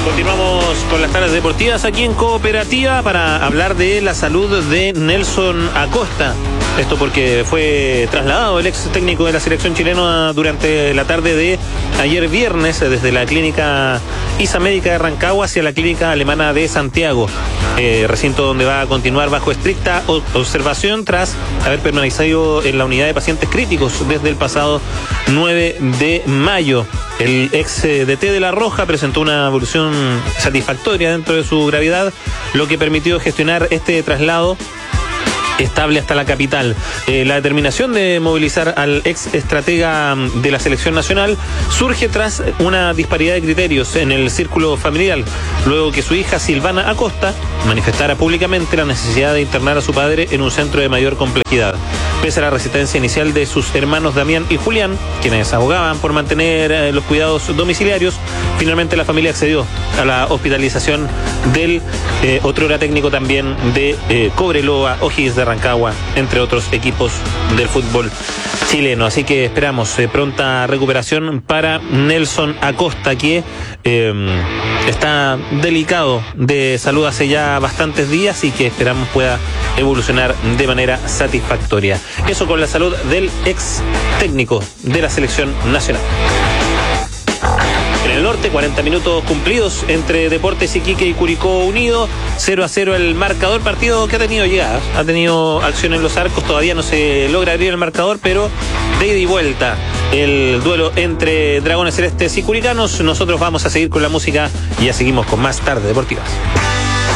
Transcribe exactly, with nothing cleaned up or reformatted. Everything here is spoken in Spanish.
Continuamos con las tardes deportivas aquí en Cooperativa para hablar de la salud de Nelson Acosta. Esto porque fue trasladado el ex técnico de la selección chilena durante la tarde de ayer viernes desde la clínica ISA Médica de Rancagua hacia la clínica alemana de Santiago, eh, recinto donde va a continuar bajo estricta observación tras haber permanecido en la unidad de pacientes críticos desde el pasado nueve de mayo. El ex D T de La Roja presentó una evolución satisfactoria dentro de su gravedad, lo que permitió gestionar este traslado estable hasta la capital. Eh, la determinación de movilizar al ex estratega de la selección nacional surge tras una disparidad de criterios en el círculo familiar, luego que su hija Silvana Acosta manifestara públicamente la necesidad de internar a su padre en un centro de mayor complejidad. Pese a la resistencia inicial de sus hermanos Damián y Julián, quienes abogaban por mantener eh, los cuidados domiciliarios, finalmente la familia accedió a la hospitalización del eh, otrora técnico también de eh, Cobreloa, O'Higgins de Rancagua, entre otros equipos del fútbol chileno. Así que esperamos eh, pronta recuperación para Nelson Acosta, que eh, está delicado de salud hace ya bastantes días y que esperamos pueda evolucionar de manera satisfactoria. Eso con la salud del ex técnico de la selección nacional. En el norte, cuarenta minutos cumplidos entre Deportes Iquique y Curicó Unido, cero a cero el marcador, partido que ha tenido llegadas, ha tenido acción en los arcos, todavía no se logra abrir el marcador, pero de ida y vuelta el duelo entre Dragones Celestes y Curicanos. Nosotros vamos a seguir con la música y ya seguimos con más Tardes Deportivas.